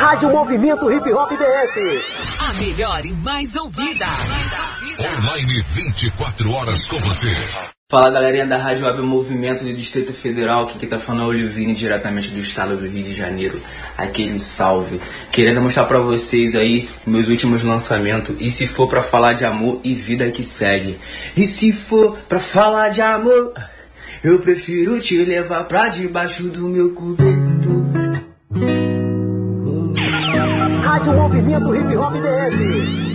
Rádio Movimento Hip Hop DF. A melhor e mais ouvida. Online 24 horas com você. Fala galerinha da Rádio Web Movimento do Distrito Federal, aqui que tá falando é o Olivine, diretamente do estado do Rio de Janeiro. Aquele salve. Querendo mostrar pra vocês aí meus últimos lançamentos. E se for pra falar de amor e vida que segue. E se for pra falar de amor, eu prefiro te levar pra debaixo do meu cobertor. Rádio Movimento Hip Hop DF.